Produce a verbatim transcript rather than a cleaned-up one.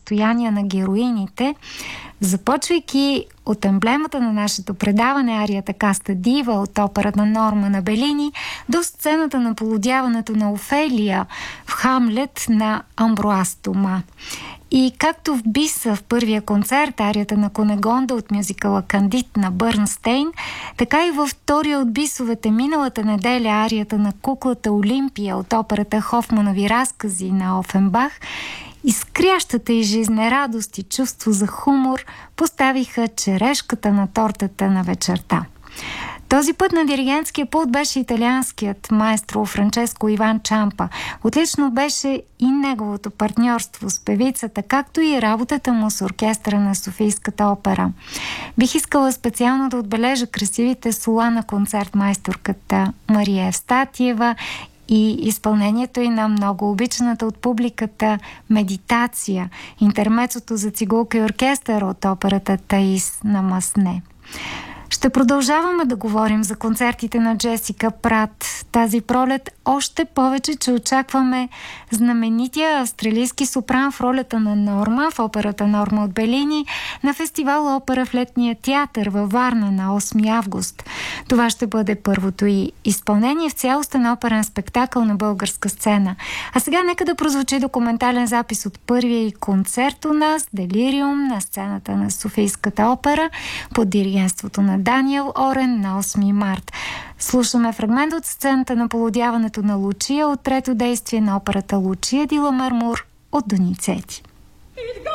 състояния на героините, започвайки от емблемата на нашето предаване, арията Каста Дива от операта Норма на Белини, до сцената на полудяването на Офелия в Хамлет на Амброаз Тома. И както в Биса в първия концерт, арията на Конегонда от мюзикъла Кандид на Бърнстейн, така и във втория от бисовете миналата неделя, арията на Куклата Олимпия от операта Хофманови разкази на Офенбах, изкрящата и жизнерадост и чувство за хумор поставиха черешката на тортата на вечерта. Този път на диригентския пулт беше италианският маестро Франческо Иван Чампа. Отлично беше и неговото партньорство с певицата, както и работата му с оркестъра на Софийската опера. Бих искала специално да отбележа красивите сола на концертмайсторката Мария Евстатиева и изпълнението и на много обичаната от публиката медитация, интермецото за цигулка и оркестър от операта Таис на Масне. Ще продължаваме да говорим за концертите на Джесика Прат тази пролет, още повече, че очакваме знаменития австралийски сопран в ролята на Норма в операта Норма от Белини на фестивал Опера в Летния театър във Варна на осми август. Това ще бъде първото и изпълнение в цялостен оперен спектакъл на българска сцена. А сега нека да прозвучи документален запис от първия и концерт у нас Делириум на сцената на Софийската опера под диригентството на Даниел Орен на осми март. Слушаме фрагмент от сцената на полудяването на Лучия от трето действие на операта Лучия ди Ла Мармур от Доницети.